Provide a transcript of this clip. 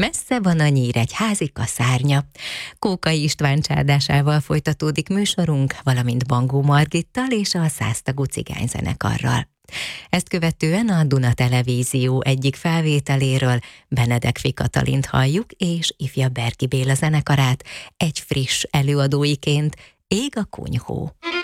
Messze van a Nyíregyházika szárnya. Kókai István csárdásával folytatódik műsorunk, valamint Bangó Margittal és a 100 tagú cigányzenekarral. Ezt követően a Duna Televízió egyik felvételéről Benedek Katalint halljuk, és ifja Berki Béla zenekarát egy friss előadóiként, Ég a kunyhó.